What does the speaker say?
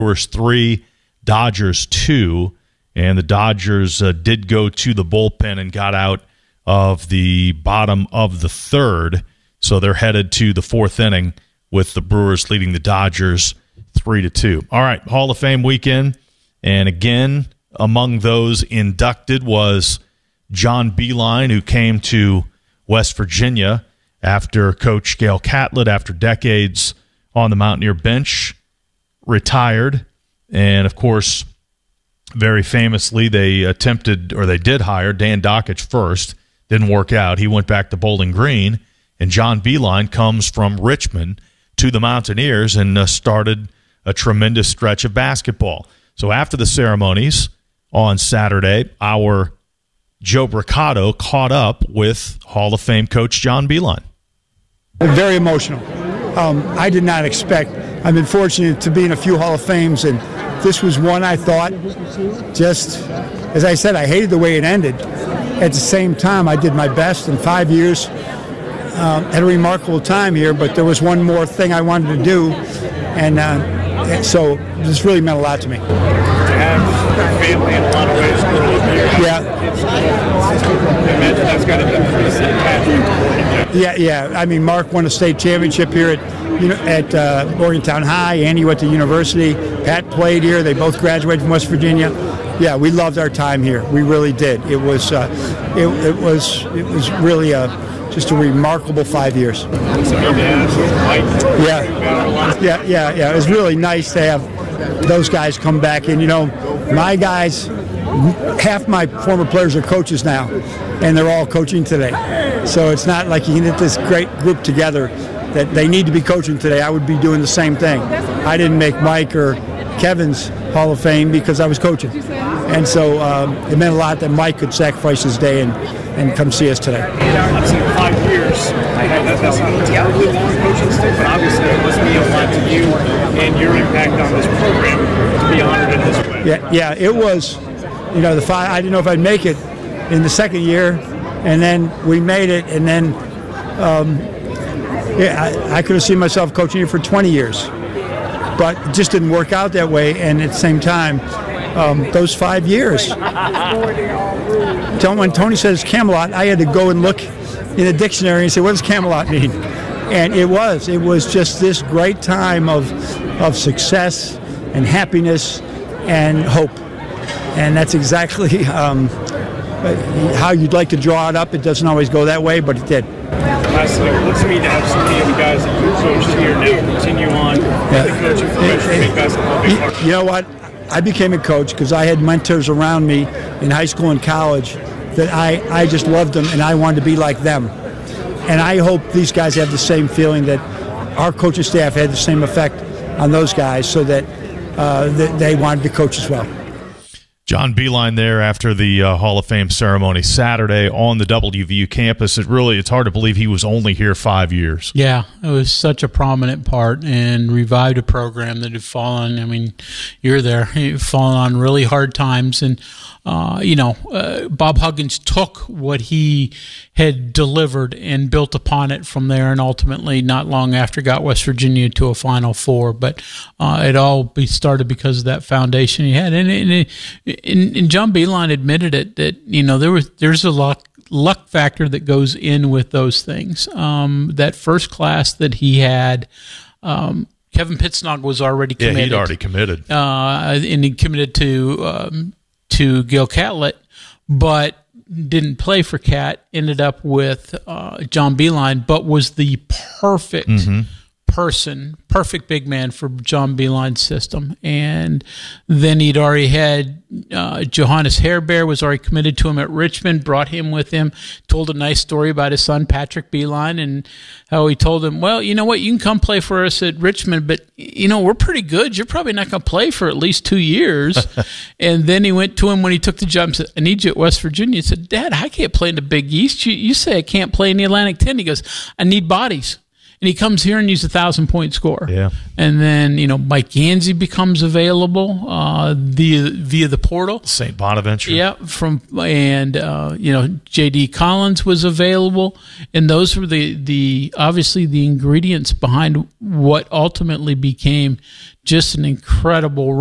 Brewers 3, Dodgers 2, and the Dodgers did go to the bullpen and got out of the bottom of the third, so they're headed to the fourth inning with the Brewers leading the Dodgers 3-2. All right, Hall of Fame weekend, and again, among those inducted was John Beilein, who came to West Virginia after Coach Gale Catlett, after decades on the Mountaineer bench, retired. And, of course, very famously, they did hire Dan Dockich first. Didn't work out. He went back to Bowling Green. And John Beilein comes from Richmond to the Mountaineers and started a tremendous stretch of basketball. So after the ceremonies on Saturday, our Joe Bricado caught up with Hall of Fame coach John Beilein. Very emotional. I did not expect. I've been fortunate to be in a few Hall of Fames, and this was one I thought, just as I said, I hated the way it ended. At the same time, I did my best in 5 years. Had a remarkable time here, but there was one more thing I wanted to do, and so this really meant a lot to me. To have family in a lot of ways. Yeah. That's got to be pretty sad. Yeah. I mean, Mark won a state championship here at Morgantown High. Andy went to university. Pat played here. They both graduated from West Virginia. Yeah, we loved our time here. We really did. It was really just a remarkable 5 years. Yeah. It was really nice to have those guys come back. And, my guys, half my former players are coaches now, and they're all coaching today. So it's not like you can get this great group together that they need to be coaching today. I would be doing the same thing. I didn't make Mike or Kevin's Hall of Fame because I was coaching. And so it meant a lot that Mike could sacrifice his day and come see us today. I've seen 5 years. That's not a terribly long coaching stint, but obviously it must mean a lot to you and your impact on this program to be honored in this way. Yeah, it was. The 5. I didn't know if I'd make it in the second year, and then we made it, and then I could have seen myself coaching here for 20 years, but it just didn't work out that way. And at the same time, those 5 years. When Tony says Camelot, I had to go and look in a dictionary and say, what does Camelot mean? And it was just this great time of success and happiness and hope. And that's exactly how you'd like to draw it up. It doesn't always go that way, but it did. Lastly, what's it mean to have so many of the guys that you coached here now continue on the coaching profession, make basketball a big part? You know what? I became a coach because I had mentors around me in high school and college that I just loved them, and I wanted to be like them. And I hope these guys have the same feeling, that our coaching staff had the same effect on those guys, so that they wanted to coach as well. John Beilein there after the Hall of Fame ceremony Saturday on the WVU campus. It's hard to believe he was only here 5 years. Yeah, it was such a prominent part and revived a program that had fallen. I mean, you're there, fallen on really hard times. And, Bob Huggins took what he had delivered and built upon it from there, and ultimately not long after got West Virginia to a Final Four. But it all started because of that foundation he had. And John Beilein admitted it, that there's a luck factor that goes in with those things. That first class that he had, Kevin Pittsnog was already committed. Yeah, he'd already committed. And he committed to Gale Catlett, but didn't play for Cat. Ended up with John Beilein, but was the perfect perfect big man for John Beilein's system. And then he'd already had Johannes Herbeer was already committed to him at Richmond, brought him with him, told a nice story about his son, Patrick Beilein, and how he told him, well, you know what, you can come play for us at Richmond, but, we're pretty good. You're probably not going to play for at least 2 years. And then he went to him when he took the job and said, I need you at West Virginia. He said, Dad, I can't play in the Big East. You say I can't play in the Atlantic 10. He goes, I need bodies. and he comes here and he's 1,000-point scorer. Yeah. And then, Mike Gansey becomes available via the portal. St. Bonaventure. Yeah, J.D. Collins was available, and those were the obviously the ingredients behind what ultimately became just an incredible